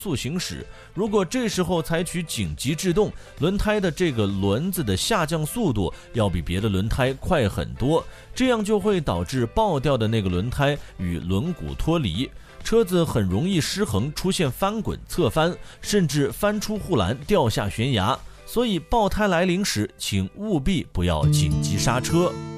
速行驶，如果这时候采取紧急制动，轮胎的这个轮子的下降速度要比别的轮胎快很多，这样就会导致爆掉的那个轮胎与轮毂脱离，车子很容易失衡，出现翻滚、侧翻，甚至翻出护栏掉下悬崖。所以爆胎来临时，请务必不要紧急刹车。